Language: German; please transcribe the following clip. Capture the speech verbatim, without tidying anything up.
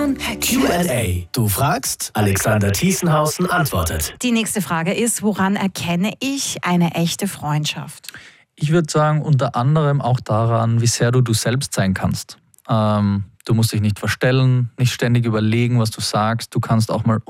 hören. Q and A. Du fragst, Alexander Thiesenhausen antwortet. Die nächste Frage ist, woran erkenne ich eine echte Freundschaft? Ich würde sagen, unter anderem auch daran, wie sehr du du selbst sein kannst. Ähm, du musst dich nicht verstellen, nicht ständig überlegen, was du sagst. Du kannst auch mal